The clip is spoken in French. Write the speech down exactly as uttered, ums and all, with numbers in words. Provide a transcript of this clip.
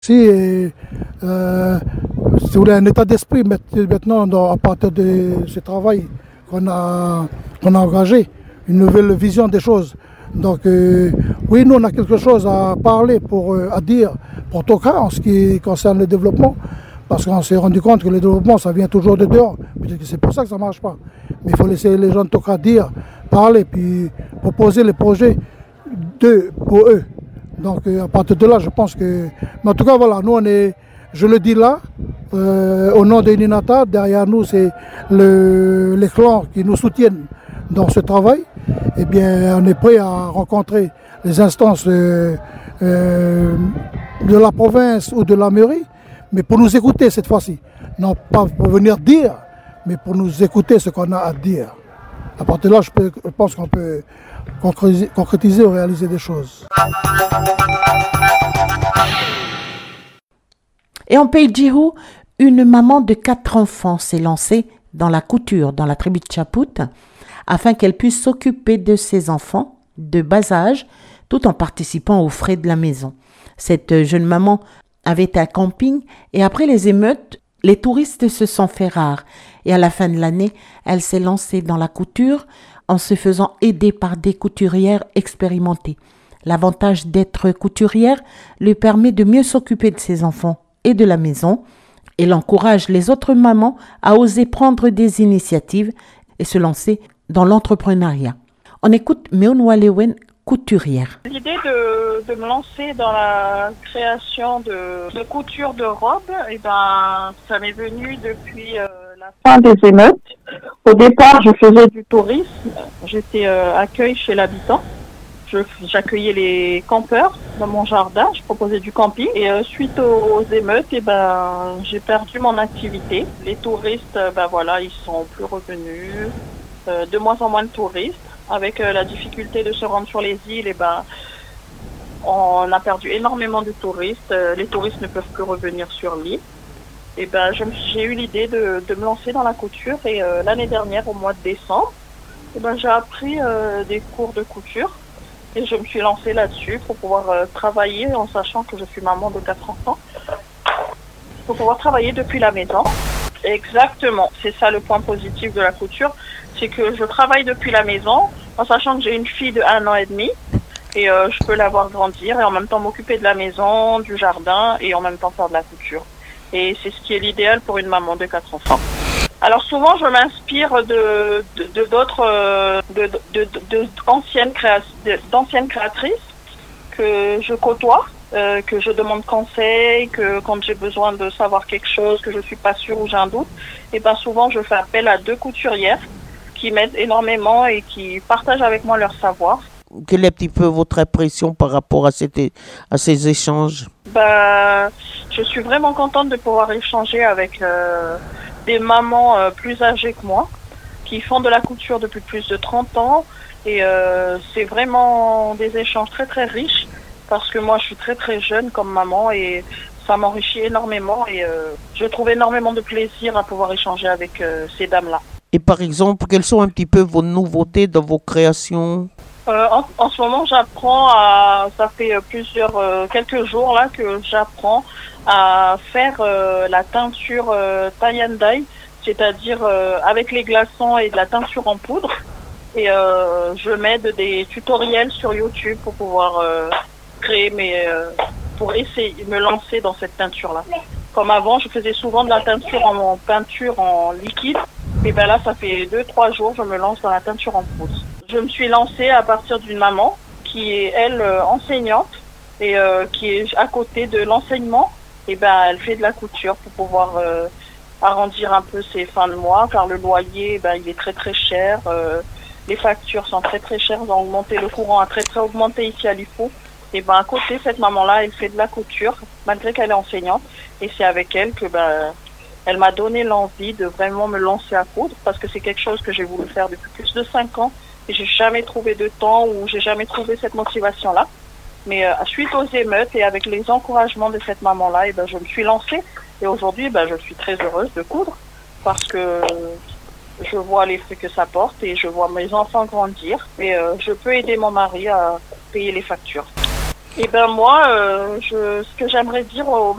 C'est euh, si vous voulez, un état d'esprit maintenant dans- à partir de ce travail qu'on a, qu'on a engagé, une nouvelle vision des choses. Donc euh, oui, nous on a quelque chose à parler, pour, euh, à dire pour Toka en ce qui concerne le développement, parce qu'on s'est rendu compte que le développement ça vient toujours de dehors. Peut-être que c'est pour ça que ça ne marche pas. Mais il faut laisser les gens de Toka dire, parler, puis proposer les projets de, pour eux. Donc euh, à partir de là, je pense que... Mais en tout cas, voilà, nous on est, je le dis là, euh, au nom de Ninata, derrière nous c'est le, les clans qui nous soutiennent dans ce travail. Eh bien, on est prêt à rencontrer les instances euh, euh, de la province ou de la mairie, mais pour nous écouter cette fois-ci. Non pas pour venir dire, mais pour nous écouter ce qu'on a à dire. À partir de là, je, peux, je pense qu'on peut concrétiser, concrétiser ou réaliser des choses. Et en Pays Djihou, une maman de quatre enfants s'est lancée dans la couture dans la tribu de Chapout afin qu'elle puisse s'occuper de ses enfants de bas âge tout en participant aux frais de la maison. Cette jeune maman avait été à camping et après les émeutes, les touristes se sont fait rares. Et à la fin de l'année, elle s'est lancée dans la couture en se faisant aider par des couturières expérimentées. L'avantage d'être couturière lui permet de mieux s'occuper de ses enfants et de la maison. Elle encourage les autres mamans à oser prendre des initiatives et se lancer dans l'entrepreneuriat. On écoute Meoun Walewen, couturière. L'idée de, de me lancer dans la création de, de couture de robes, eh ben, ça m'est venu depuis euh, la fin des émeutes. Au départ, je faisais du tourisme. J'étais euh, accueil chez l'habitant. Je, j'accueillais les campeurs dans mon jardin. Je proposais du camping. Et euh, suite aux, aux émeutes, eh ben, j'ai perdu mon activité. Les touristes, ben voilà, ils sont plus revenus. Euh, de moins en moins de touristes. Avec euh, la difficulté de se rendre sur les îles, et ben, on a perdu énormément de touristes. Euh, les touristes ne peuvent plus revenir sur l'île. Et ben, je, j'ai eu l'idée de, de me lancer dans la couture. Et euh, l'année dernière, au mois de décembre, et ben, j'ai appris euh, des cours de couture. Et je me suis lancée là-dessus pour pouvoir euh, travailler, en sachant que je suis maman de quatre enfants, pour pouvoir travailler depuis la maison. Exactement, c'est ça le point positif de la couture, c'est que je travaille depuis la maison, en sachant que j'ai une fille de un an et demi, et euh, je peux la voir grandir, et en même temps m'occuper de la maison, du jardin, et en même temps faire de la couture. Et c'est ce qui est l'idéal pour une maman de quatre enfants. Alors souvent, je m'inspire de, de, de d'autres, euh, de, de, de, de, d'anciennes créa- de, d'anciennes créatrices que je côtoie. Euh, que je demande conseil, que quand j'ai besoin de savoir quelque chose, que je suis pas sûre ou j'ai un doute, et ben souvent je fais appel à deux couturières qui m'aident énormément et qui partagent avec moi leur savoir. Quelle est un petit peu votre impression par rapport à, cette, à ces échanges? Ben, je suis vraiment contente de pouvoir échanger avec euh, des mamans euh, plus âgées que moi, qui font de la couture depuis plus de trente ans, et euh, c'est vraiment des échanges très très riches. Parce que moi, je suis très très jeune comme maman et ça m'enrichit énormément et euh, je trouve énormément de plaisir à pouvoir échanger avec euh, ces dames-là. Et par exemple, quelles sont un petit peu vos nouveautés dans vos créations? euh, en, en ce moment, j'apprends à... Ça fait plusieurs... Euh, quelques jours là que j'apprends à faire euh, la teinture euh, tie and dye, c'est-à-dire euh, avec les glaçons et de la teinture en poudre. Et euh, je m'aide des tutoriels sur YouTube pour pouvoir... Euh, créer mais euh, pour essayer de me lancer dans cette teinture là. Comme avant, je faisais souvent de la teinture en, en peinture en liquide et ben là ça fait deux trois jours je me lance dans la teinture en poudre. Je me suis lancée à partir d'une maman qui est elle euh, enseignante et euh, qui est à côté de l'enseignement et ben elle fait de la couture pour pouvoir euh, arrondir un peu ses fins de mois car le loyer ben il est très très cher, euh, les factures sont très très chères, ils ont augmenté, le courant a très très augmenté ici à l'Ifo. Et ben à côté, cette maman-là, elle fait de la couture, malgré qu'elle est enseignante. Et c'est avec elle que ben, elle m'a donné l'envie de vraiment me lancer à coudre, parce que c'est quelque chose que j'ai voulu faire depuis plus de cinq ans. Et j'ai jamais trouvé de temps ou j'ai jamais trouvé cette motivation-là. Mais euh, suite aux émeutes et avec les encouragements de cette maman-là, et ben je me suis lancée. Et aujourd'hui, ben je suis très heureuse de coudre, parce que je vois les fruits que ça porte et je vois mes enfants grandir. Et euh, je peux aider mon mari à payer les factures. Et ben moi, euh, je, ce que j'aimerais dire aux